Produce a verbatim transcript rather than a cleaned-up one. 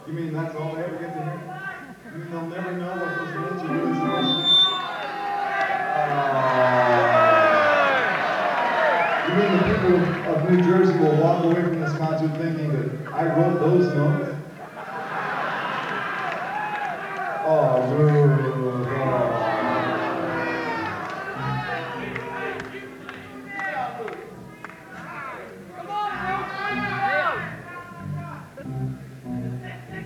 You mean that's all they ever get to hear? You mean they'll never know what those notes are really supposed to be? Uh, you mean the people of New Jersey will walk away from this concert thinking that I wrote those notes?